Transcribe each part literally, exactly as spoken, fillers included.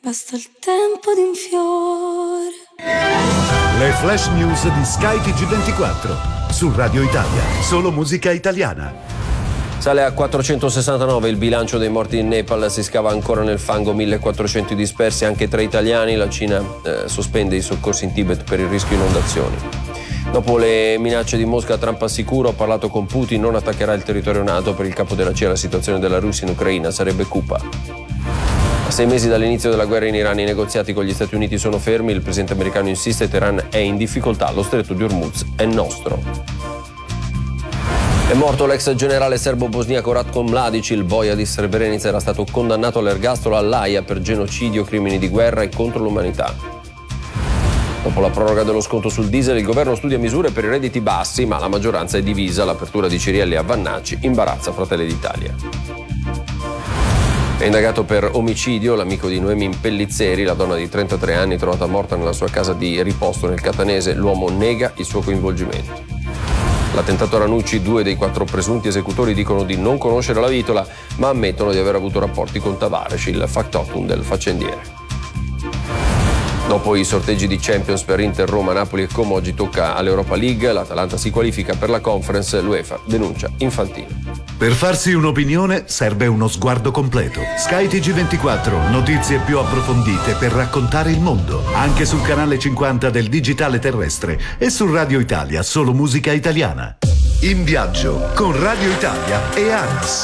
basta il tempo di un fiore. Le flash news di Sky T G ventiquattro su Radio Italia, solo musica italiana. Sale a quattrocentosessantanove il bilancio dei morti in Nepal, si scava ancora nel fango, millequattrocento dispersi anche tra italiani. La Cina eh, sospende i soccorsi in Tibet per il rischio inondazioni. Dopo le minacce di Mosca, Trump assicura: ho parlato con Putin, non attaccherà il territorio NATO. Per il capo della C I A la situazione della Russia in Ucraina sarebbe cupa. A sei mesi dall'inizio della guerra in Iran i negoziati con gli Stati Uniti sono fermi, il presidente americano insiste, Teheran è in difficoltà, lo stretto di Hormuz è nostro. È morto l'ex generale serbo-bosniaco Ratko Mladic, il boia di Srebrenica, era stato condannato all'ergastolo all'Aia per genocidio, crimini di guerra e contro l'umanità. Dopo la proroga dello sconto sul diesel, il governo studia misure per i redditi bassi, ma la maggioranza è divisa. L'apertura di Cirielli a Vannacci imbarazza Fratelli d'Italia. È indagato per omicidio l'amico di Noemi Pellizzeri, la donna di trentatré anni trovata morta nella sua casa di riposto nel Catanese. L'uomo nega il suo coinvolgimento. L'attentato a Ranucci, due dei quattro presunti esecutori dicono di non conoscere la vittola, ma ammettono di aver avuto rapporti con Tavares, il factotum del faccendiere. Dopo i sorteggi di Champions per Inter, Roma, Napoli e Como, oggi tocca all'Europa League. L'Atalanta si qualifica per la Conference, l'UEFA denuncia Infantino. Per farsi un'opinione serve uno sguardo completo. Sky T G ventiquattro, notizie più approfondite per raccontare il mondo. Anche sul canale cinquanta del digitale terrestre e su Radio Italia, solo musica italiana. In viaggio con Radio Italia e ANAS.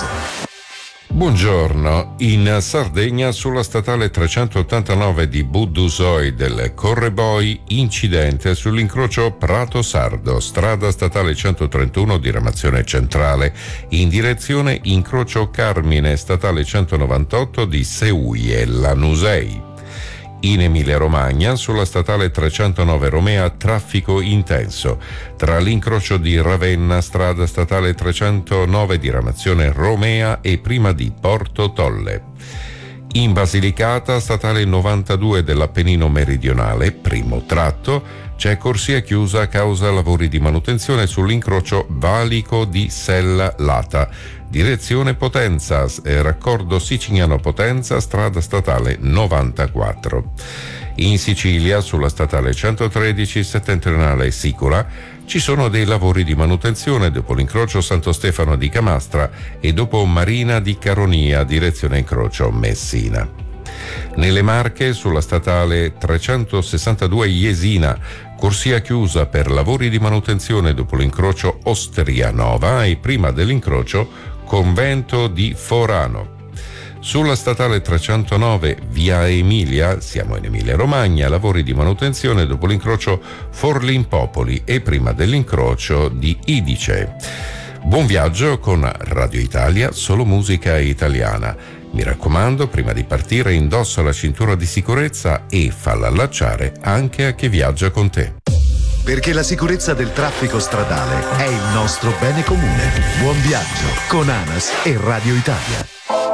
Buongiorno. In Sardegna, sulla statale trecentottantanove di Buddusoi del Correboi, incidente sull'incrocio Prato Sardo, strada statale centotrentuno diramazione centrale, in direzione incrocio Carmine, statale centonovantotto di Seuie, Lanusei. In Emilia-Romagna, sulla statale trecentonove Romea, traffico intenso. Tra l'incrocio di Ravenna, strada statale trecentonove diramazione Romea e prima di Porto Tolle. In Basilicata, statale novantadue dell'Appennino meridionale, primo tratto, c'è corsia chiusa a causa lavori di manutenzione sull'incrocio Valico di Sella Lata. Direzione Potenza, eh, raccordo Siciliano-Potenza, strada statale novantaquattro. In Sicilia, sulla statale centotredici settentrionale Sicola, ci sono dei lavori di manutenzione dopo l'incrocio Santo Stefano di Camastra e dopo Marina di Caronia, direzione incrocio Messina. Nelle Marche, sulla statale trecentosessantadue Jesina, corsia chiusa per lavori di manutenzione dopo l'incrocio Ostrianova e prima dell'incrocio Convento di Forano. Sulla statale trecentonove via Emilia, siamo in Emilia Romagna, lavori di manutenzione dopo l'incrocio Forlimpopoli e prima dell'incrocio di Idice. Buon viaggio con Radio Italia, solo musica italiana. Mi raccomando, prima di partire indossa la cintura di sicurezza e falla allacciare anche a chi viaggia con te. Perché la sicurezza del traffico stradale è il nostro bene comune. Buon viaggio con ANAS e Radio Italia.